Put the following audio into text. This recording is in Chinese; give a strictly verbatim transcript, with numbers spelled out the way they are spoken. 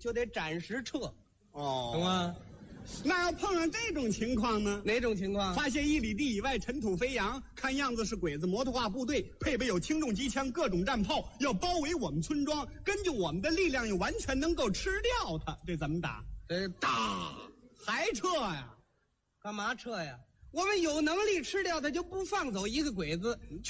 就得暂时撤， 哦， 懂吗？ 那要碰上这种情况呢？ 哪种情况？ 发现一里地以外尘土飞扬，看样子是鬼子摩托化部队，配备有轻重机枪、各种战炮，要包围我们村庄。根据我们的力量，也完全能够吃掉它。这怎么打？ 这打还撤呀？ 干嘛撤呀？我们有能力吃掉他，就不放走一个鬼子，